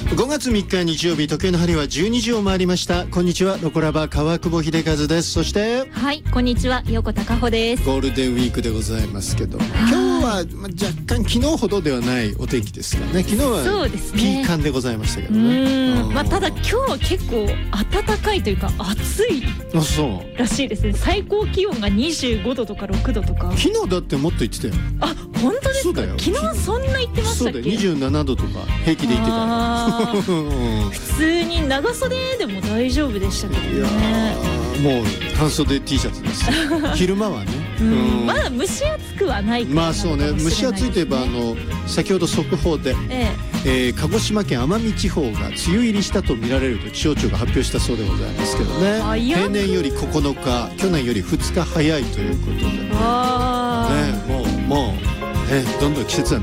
5月3日日曜日、時計の針は12時を回りました。こんにちは、ロコラバ川久保秀和です。そしてはい、こんにちは、横田加穂です。 ゴールデンウィークでございますけど、今日は若干昨日ほどではないお天気ですかね。昨日はピーカンでございましたけどね。 ただ今日は結構暖かいというか暑いらしいですね。最高気温が25度とか6度とか。 昨日だってもっと言ってたよ。 あ、本当ですか。昨日そんな言ってましたっけ。 そうだよ、27度とか平気で言ってたよ。 普通に長袖でも大丈夫でしたけどね。いやもう半袖 T シャツです昼間はね。 まだ蒸し暑くはないかな。 まあそうね、蒸し暑いといえば先ほど速報で、鹿児島県奄美地方が梅雨入りしたと見られると気象庁が発表したそうでございますけどね。平年より9日、去年より2日早いということでね。もうどんどん季節は